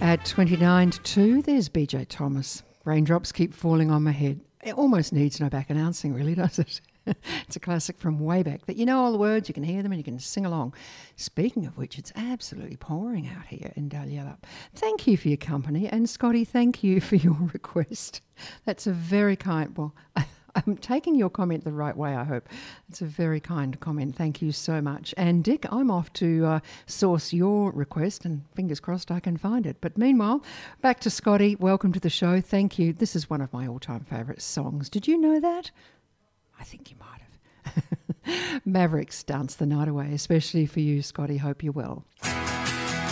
At 29 to 2, there's BJ Thomas. Raindrops keep falling on my head. It almost needs no back announcing, really, does it? It's a classic from way back. That you know all the words, you can hear them and you can sing along. Speaking of which, it's absolutely pouring out here in Dalyellup. Thank you for your company. And Scotty, thank you for your request. That's a very kind... Well, I'm taking your comment the right way, I hope. It's a very kind comment. Thank you so much. And Dick, I'm off to source your request and fingers crossed I can find it. But meanwhile, back to Scotty. Welcome to the show. Thank you. This is one of my all-time favourite songs. Did you know that? I think you might have. Mavericks, Dance the Night Away, especially for you, Scotty. Hope you're well.